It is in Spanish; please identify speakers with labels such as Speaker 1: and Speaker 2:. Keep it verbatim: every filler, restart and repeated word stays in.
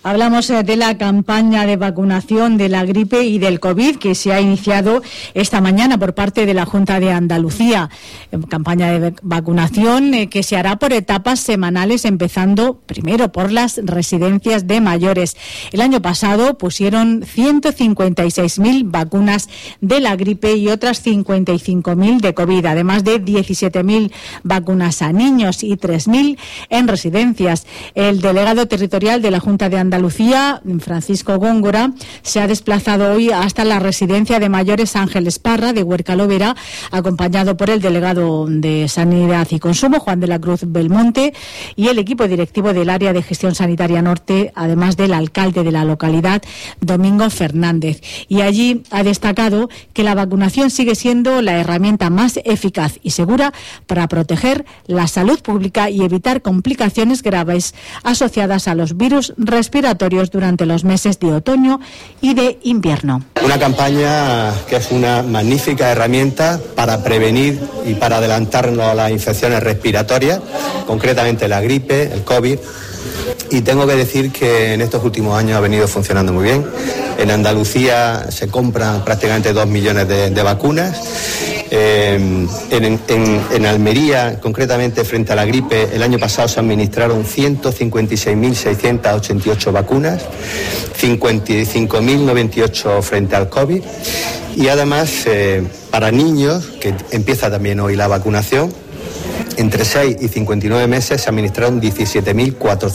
Speaker 1: Hablamos de la campaña de vacunación de la gripe y del COVID que se ha iniciado esta mañana por parte de la Junta de Andalucía. Campaña de vacunación eh, que se hará por etapas semanales, empezando primero por las residencias de mayores. El año pasado pusieron ciento cincuenta y seis mil vacunas de la gripe y otras cincuenta y cinco mil de COVID, además de diecisiete mil vacunas a niños y tres mil en residencias. El delegado territorial de la Junta de Andalucía, Francisco Góngora, se ha desplazado hoy hasta la residencia de mayores Ángeles Parra de Huercalovera, acompañado por el delegado de Sanidad y Consumo, Juan de la Cruz Belmonte, y el equipo directivo del Área de Gestión Sanitaria Norte, además del alcalde de la localidad, Domingo Fernández. Y allí ha destacado que la vacunación sigue siendo la herramienta más eficaz y segura para proteger la salud pública y evitar complicaciones graves asociadas a los virus respiratorios durante los meses de otoño y de invierno.
Speaker 2: Una campaña que es una magnífica herramienta para prevenir y para adelantarnos a las infecciones respiratorias, concretamente la gripe, el COVID. Y tengo que decir que en estos últimos años ha venido funcionando muy bien. En Andalucía se compran prácticamente dos millones de, de vacunas. Eh, en, en, en Almería, concretamente frente a la gripe, el año pasado se administraron ciento cincuenta y seis mil seiscientas ochenta y ocho vacunas, cincuenta y cinco mil noventa y ocho frente al COVID. Y además, eh, para niños, que empieza también hoy la vacunación, entre seis y cincuenta y nueve meses se administraron diecisiete mil cuatrocientos